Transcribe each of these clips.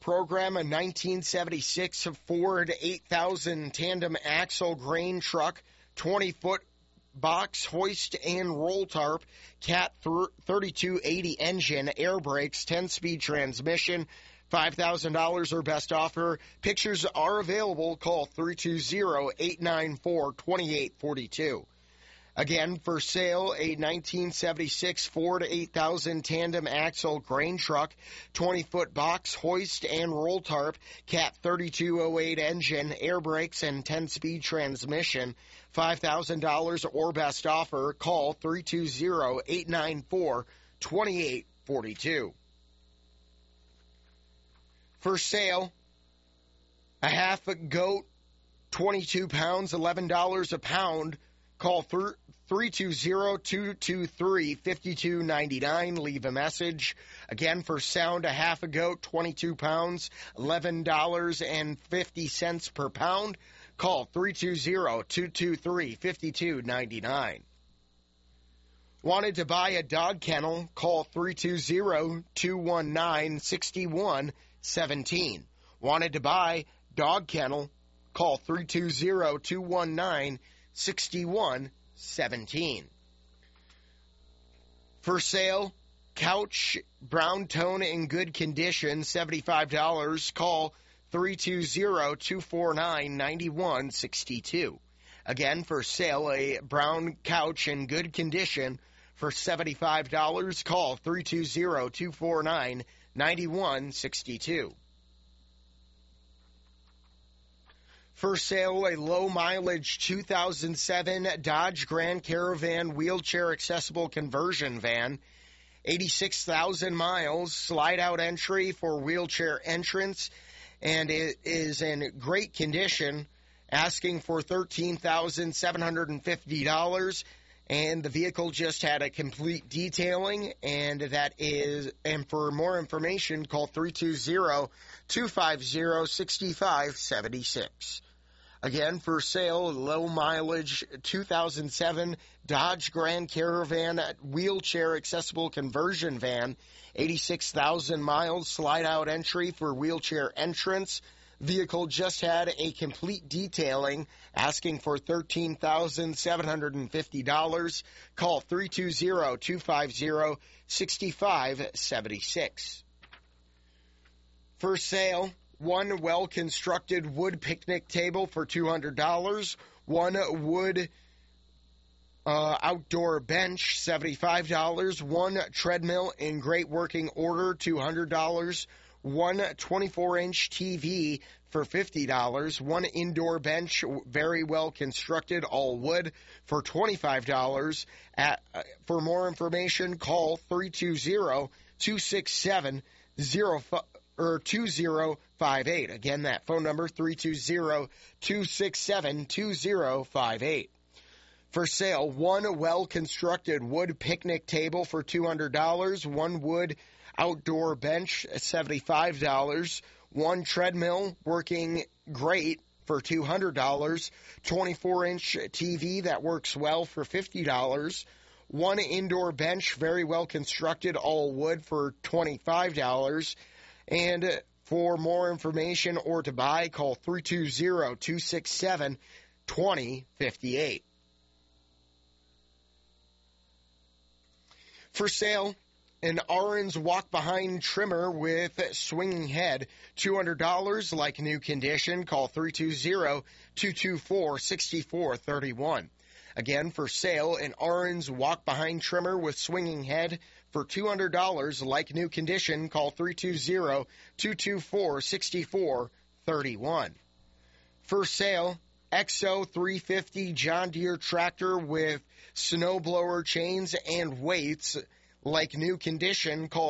program, a 1976 Ford 8000 tandem axle grain truck, 20-foot box hoist and roll tarp, Cat 3280 engine, air brakes, 10-speed transmission, $5,000 or best offer. Pictures are available. Call 320-894-2842. Again, for sale, a 1976 Ford 8000 tandem axle grain truck, 20-foot box hoist and roll tarp, Cat 3208 engine, air brakes, and 10-speed transmission. $5,000 or best offer. Call 320-894-2842. For sale, a half goat, 22 pounds, $11 a pound. Call 320-223-5299. Leave a message. Again, for sound, a half a goat, 22 pounds, $11.50 per pound. Call 320-223-5299. Wanted to buy a dog kennel? Call 320-219-6117. Wanted to buy dog kennel? Call 320-219-6117. For sale, couch, brown tone in good condition, $75. Call 320-249-9162. Again, for sale, a brown couch in good condition for $75. Call 320-249-9162. For sale, a low-mileage 2007 Dodge Grand Caravan wheelchair-accessible conversion van, 86,000 miles, slide-out entry for wheelchair entrance, and it is in great condition, asking for $13,750, and the vehicle just had a complete detailing, and for more information, call 320-250-6576. Again, for sale, low-mileage 2007 Dodge Grand Caravan wheelchair-accessible conversion van, 86,000 miles, slide-out entry for wheelchair entrance. Vehicle just had a complete detailing, asking for $13,750. Call 320-250-6576. For sale, one well-constructed wood picnic table for $200. One wood outdoor bench, $75. One treadmill in great working order, $200. One 24-inch TV for $50. One indoor bench, very well constructed, all wood, for $25. For more information, call 320-267-2058. Again, that phone number, 320-267-2058. For sale, one well-constructed wood picnic table for $200. One wood outdoor bench, $75. One treadmill working great for $200. 24-inch TV that works well for $50. One indoor bench, very well constructed, all wood, for $25. And for more information or to buy, call 320-267-2058. For sale, an Aaron's walk-behind trimmer with swinging head, $200, like new condition. Call 320-224-6431. Again, for sale, an Aaron's walk-behind trimmer with swinging head for $200, like new condition. Call 320-224-6431. For sale, XO 350 John Deere tractor with snowblower chains and weights, like new condition. Call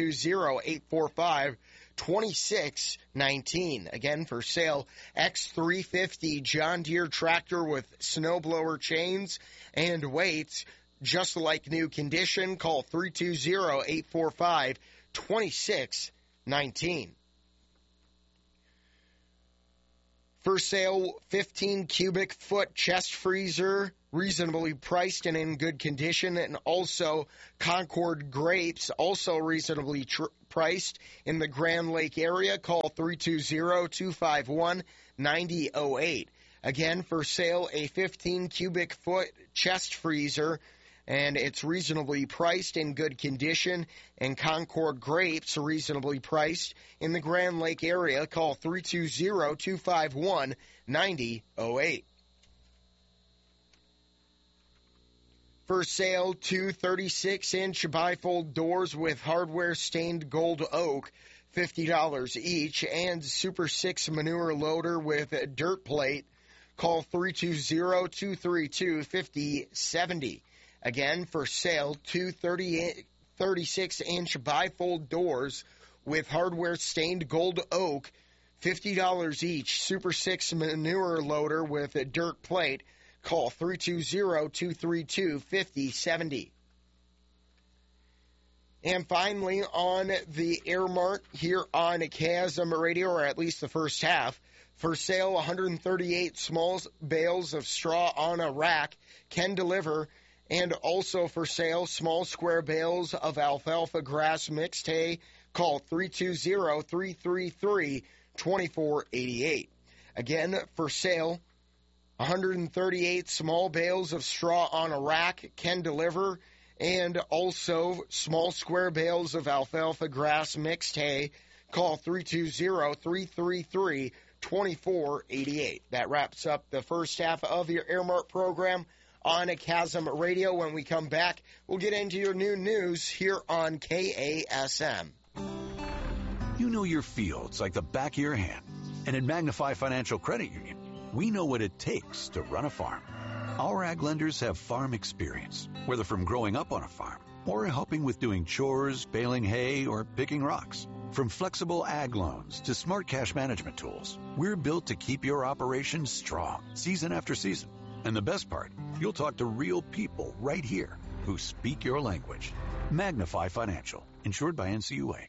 320-845-2619. Again, for sale, X350 John Deere tractor with snowblower chains and weights, just like new condition. Call 320-845-2619. For sale, 15 cubic foot chest freezer, reasonably priced and in good condition, and also Concord grapes, also reasonably priced in the Grand Lake area. Call 320-251-9008. Again, for sale, a 15 cubic foot chest freezer, and it's reasonably priced in good condition, and Concord grapes are reasonably priced in the Grand Lake area. Call 320-251-9008. For sale, two 36-inch bifold doors with hardware stained gold oak, $50 each, and Super 6 manure loader with dirt plate. Call 320-232-5070. Again, for sale, two 36-inch bifold doors with hardware stained gold oak, $50 each. Super 6 manure loader with a dirt plate. Call 320-232-5070. And finally, on the Air Mart here on KSM Radio, or at least the first half, for sale, 138 small bales of straw on a rack can deliver. And also for sale, small square bales of alfalfa grass mixed hay. Call 320-333-2488. Again, for sale, 138 small bales of straw on a rack can deliver. And also small square bales of alfalfa grass mixed hay. Call 320-333-2488. That wraps up the first half of your Airmart program on a Chasm Radio. When we come back, we'll get into your new news here on KASM. You know your fields like the back of your hand. And at Magnify Financial Credit Union, we know what it takes to run a farm. Our ag lenders have farm experience, whether from growing up on a farm or helping with doing chores, baling hay, or picking rocks. From flexible ag loans to smart cash management tools, we're built to keep your operations strong, season after season. And the best part, you'll talk to real people right here who speak your language. Magnify Financial, insured by NCUA.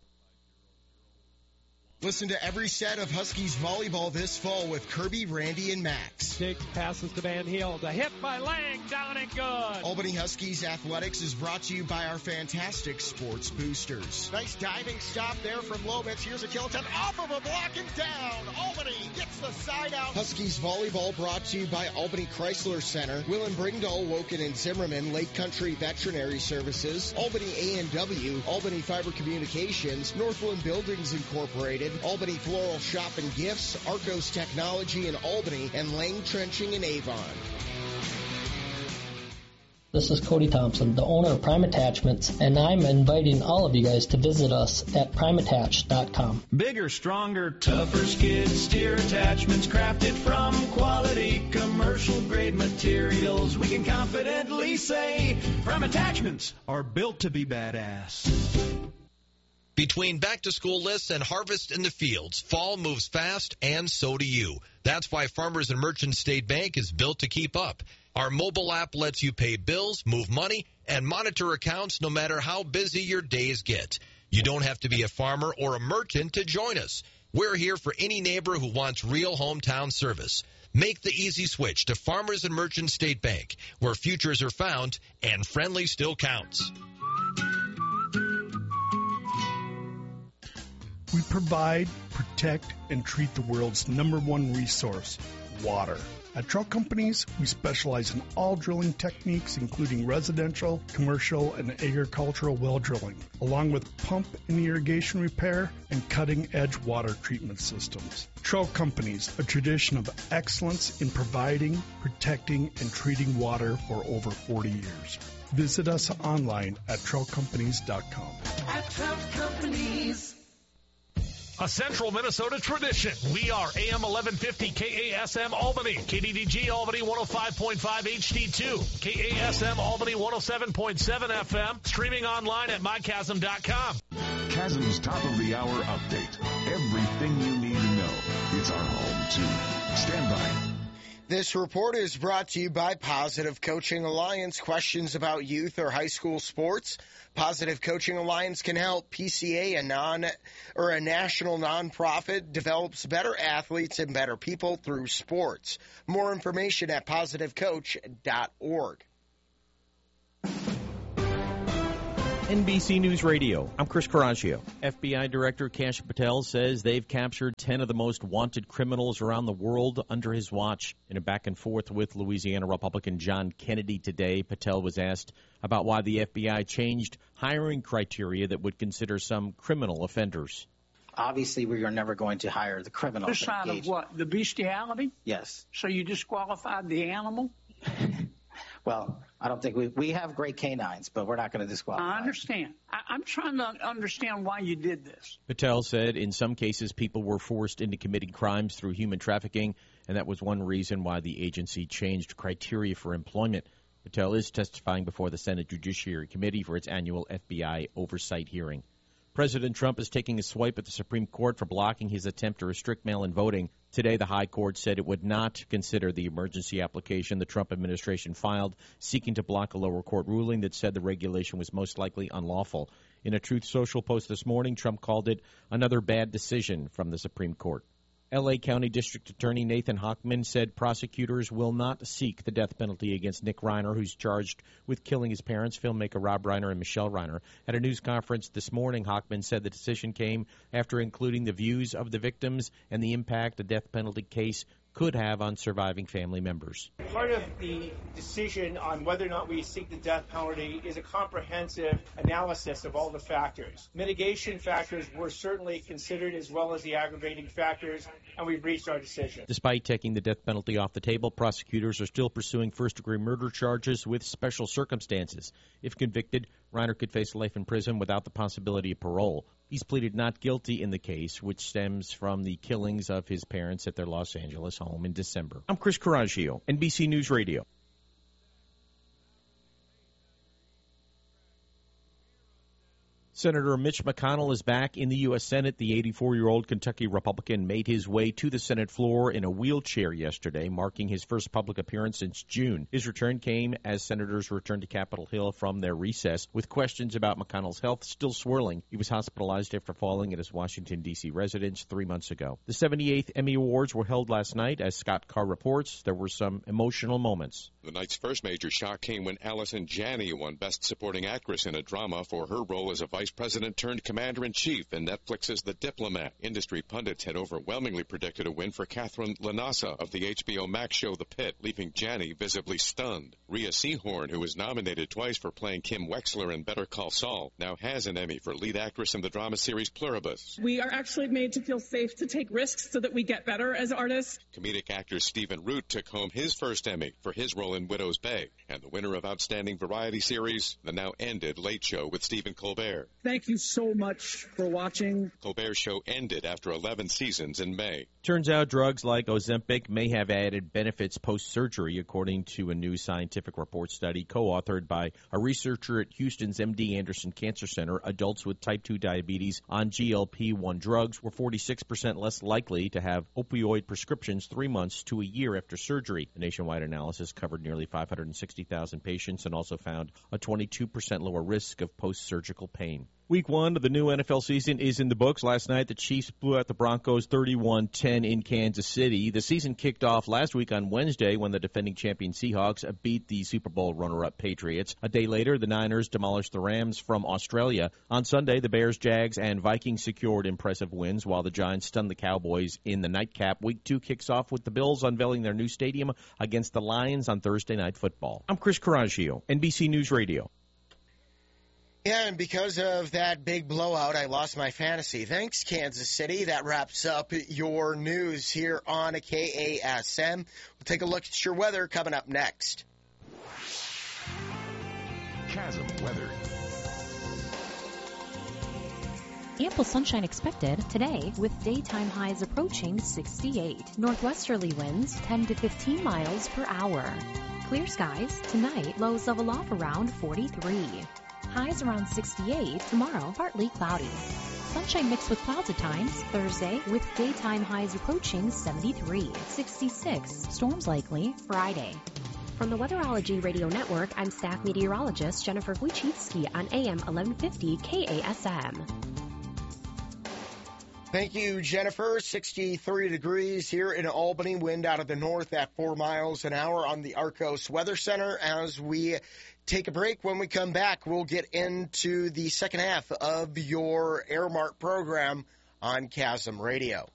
Listen to every set of Huskies volleyball this fall with Kirby, Randy, and Max. Jake passes to Van Heel. The hit by Lang, down and good. Albany Huskies Athletics is brought to you by our fantastic sports boosters. Nice diving stop there from Lobitz. Here's a kill attempt off of a block and down. Albany gets the side out. Huskies volleyball brought to you by Albany Chrysler Center, Willen Bringdahl, Woken and Zimmerman, Lake Country Veterinary Services, Albany A&W, Albany Fiber Communications, Northland Buildings Incorporated, Albany Floral Shop and Gifts, Arcos Technology in Albany, and Lang Trenching in Avon. This is Cody Thompson, the owner of Prime Attachments, and I'm inviting all of you guys to visit us at primeattach.com. Bigger, stronger, tougher skid steer attachments crafted from quality commercial-grade materials. We can confidently say Prime Attachments are built to be badass. Between back-to-school lists and harvest in the fields, fall moves fast, and so do you. That's why Farmers and Merchants State Bank is built to keep up. Our mobile app lets you pay bills, move money, and monitor accounts no matter how busy your days get. You don't have to be a farmer or a merchant to join us. We're here for any neighbor who wants real hometown service. Make the easy switch to Farmers and Merchants State Bank, where futures are found and friendly still counts. We provide, protect, and treat the world's #1 resource, water. At Trout Companies, we specialize in all drilling techniques, including residential, commercial, and agricultural well drilling, along with pump and irrigation repair and cutting-edge water treatment systems. Trout Companies, a tradition of excellence in providing, protecting, and treating water for over 40 years. Visit us online at troutcompanies.com. At Trout Companies. A Central Minnesota tradition. We are AM 1150 KASM Albany, KDDG Albany 105.5 HD2, KASM Albany 107.7 FM, streaming online at mychasm.com. Chasm's top of the hour update. Everything you need to know. It's our home, too. Stand by. This report is brought to you by Positive Coaching Alliance. Questions about youth or high school sports? Positive Coaching Alliance can help. PCA, a national nonprofit, develops better athletes and better people through sports. More information at positivecoach.org. NBC News Radio. I'm Chris Coraggio. FBI Director Kash Patel says they've captured 10 of the most wanted criminals around the world under his watch. In a back and forth with Louisiana Republican John Kennedy today, Patel was asked about why the FBI changed hiring criteria that would consider some criminal offenders. Obviously, we are never going to hire the criminal. This side of what? The bestiality? Yes. So you disqualified the animal? Well, I don't think we have great canines, but we're not going to disqualify. I understand. I'm trying to understand why you did this. Patel said in some cases people were forced into committing crimes through human trafficking, and that was one reason why the agency changed criteria for employment. Patel is testifying before the Senate Judiciary Committee for its annual FBI oversight hearing. President Trump is taking a swipe at the Supreme Court for blocking his attempt to restrict mail-in voting. Today, the High Court said it would not consider the emergency application the Trump administration filed, seeking to block a lower court ruling that said the regulation was most likely unlawful. In a Truth Social post this morning, Trump called it another bad decision from the Supreme Court. L.A. County District Attorney Nathan Hochman said prosecutors will not seek the death penalty against Nick Reiner, who's charged with killing his parents, filmmaker Rob Reiner and Michelle Reiner. At a news conference this morning, Hochman said the decision came after including the views of the victims and the impact a death penalty case could have on surviving family members. Part of the decision on whether or not we seek the death penalty is a comprehensive analysis of all the factors. Mitigation factors were certainly considered, as well as the aggravating factors, and we've reached our decision. Despite taking the death penalty off the table, prosecutors are still pursuing first-degree murder charges with special circumstances. If convicted, Reiner could face life in prison without the possibility of parole. He's pleaded not guilty in the case, which stems from the killings of his parents at their Los Angeles home in December. I'm Chris Coraggio, NBC News Radio. Senator Mitch McConnell is back in the U.S. Senate. The 84-year-old Kentucky Republican made his way to the Senate floor in a wheelchair yesterday, marking his first public appearance since June. His return came as senators returned to Capitol Hill from their recess, with questions about McConnell's health still swirling. He was hospitalized after falling at his Washington, D.C. residence 3 months ago. The 78th Emmy Awards were held last night. As Scott Carr reports, there were some emotional moments. The night's first major shock came when Allison Janney won Best Supporting Actress in a Drama for her role as a vice president turned commander-in-chief in Netflix's The Diplomat. Industry pundits had overwhelmingly predicted a win for Catherine Lanasa of the HBO Max show The Pit, leaving Janney visibly stunned. Rhea Seehorn, who was nominated twice for playing Kim Wexler in Better Call Saul, now has an Emmy for lead actress in the drama series Pluribus. We are actually made to feel safe to take risks so that we get better as artists. Comedic actor Stephen Root took home his first Emmy for his role in Widow's Bay. And the winner of Outstanding Variety Series, the now-ended Late Show with Stephen Colbert. Thank you so much for watching. Colbert's show ended after 11 seasons in May. Turns out drugs like Ozempic may have added benefits post-surgery, according to a new scientific report study co-authored by a researcher at Houston's MD Anderson Cancer Center. Adults with type 2 diabetes on GLP-1 drugs were 46% less likely to have opioid prescriptions 3 months to a year after surgery. The nationwide analysis covered nearly 560,000 patients and also found a 22% lower risk of post-surgical pain. Week 1 of the new NFL season is in the books. Last night, the Chiefs blew out the Broncos 31-10 in Kansas City. The season kicked off last week on Wednesday when the defending champion Seahawks beat the Super Bowl runner-up Patriots. A day later, the Niners demolished the Rams from Australia. On Sunday, the Bears, Jags, and Vikings secured impressive wins, while the Giants stunned the Cowboys in the nightcap. Week 2 kicks off with the Bills unveiling their new stadium against the Lions on Thursday Night Football. I'm Chris Coraggio, NBC News Radio. Yeah, and because of that big blowout, I lost my fantasy. Thanks, Kansas City. That wraps up your news here on KASM. We'll take a look at your weather coming up next. Chasm weather. Ample sunshine expected today with daytime highs approaching 68. Northwesterly winds 10 to 15 miles per hour. Clear skies tonight, lows level off around 43. Highs around 68, tomorrow partly cloudy. Sunshine mixed with clouds at times. Thursday with daytime highs approaching 73, 66. Storms likely Friday. From the Weatherology Radio Network, I'm staff meteorologist Jennifer Wojcicki on AM 1150 KASM. Thank you, Jennifer. 63 degrees here in Albany. Wind out of the north at 4 miles an hour on the Arcos Weather Center. As we take a break, when we come back, we'll get into the second half of your Airmart program on Chasm Radio.